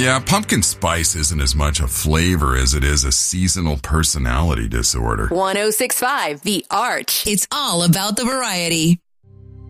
Yeah, pumpkin spice isn't as much a flavor as it is a seasonal personality disorder. 106.5 The Arch. It's all about the variety.